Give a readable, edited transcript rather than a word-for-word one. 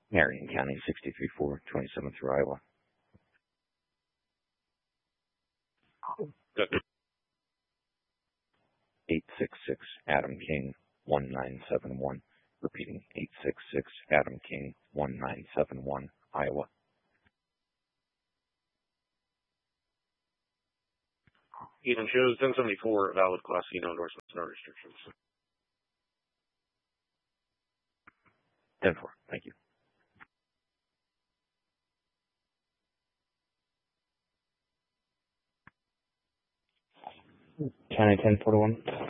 Marion County, 634, 27 through Iowa. Good. 866 Adam King 1971. Repeating, 866 Adam King 1971, Iowa. Ethan shows 1074, valid Class C, no endorsements, no restrictions. 10-4, thank you. County 1041.